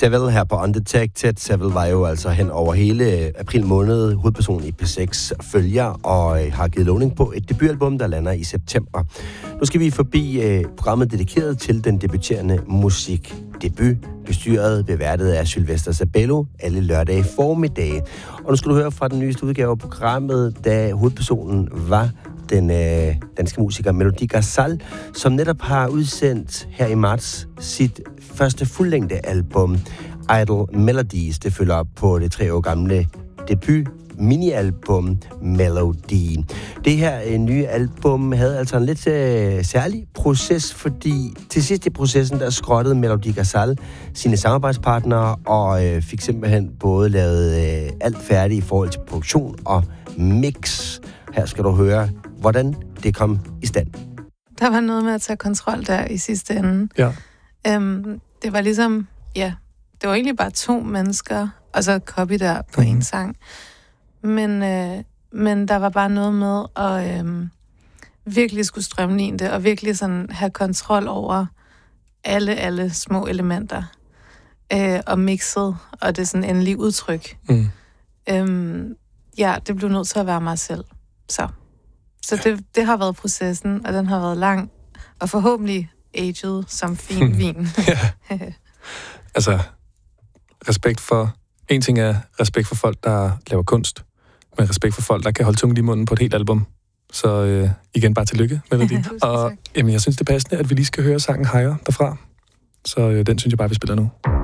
Seville her på Undetected. Seville var jo altså hen over hele april måned hovedperson i P6 følger og har givet lovning på et debutalbum, der lander i september. Nu skal vi forbi programmet dedikeret til den debuterende musikdebut, bestyret beværtet af Sylvester Sabello alle lørdage formiddag. Og nu skal du høre fra den nyeste udgave af programmet, da hovedpersonen var den danske musiker Melody Gazal, som netop har udsendt her i marts sit første fuldlængde album, Idle Melodies. Det følger op på det 3 år gamle debut mini-album Melody. Det her nye album havde altså en lidt særlig proces, fordi til sidst i processen, der skrottede Melody Gazal sine samarbejdspartnere og fik simpelthen både lavet alt færdigt i forhold til produktion og mix. Her skal du høre, hvordan det kom i stand. Der var noget med at tage kontrol der i sidste ende. Ja. Det var ligesom, det var egentlig bare 2 mennesker, og så copy der på en sang. Men der var bare noget med at virkelig skulle strømline det, og virkelig sådan have kontrol over alle små elementer. Og mixet, og det sådan endelige udtryk. Det blev nødt til at være mig selv. Så det har været processen, og den har været lang, og forhåbentlig aged som fin vin. Altså, respekt for... En ting er respekt for folk, der laver kunst, men respekt for folk, der kan holde tungen i munden på et helt album. Så igen, bare tillykke, Melody. Og jeg synes, det er passende, at vi lige skal høre sangen Higher derfra. Så den synes jeg bare, vi spiller nu.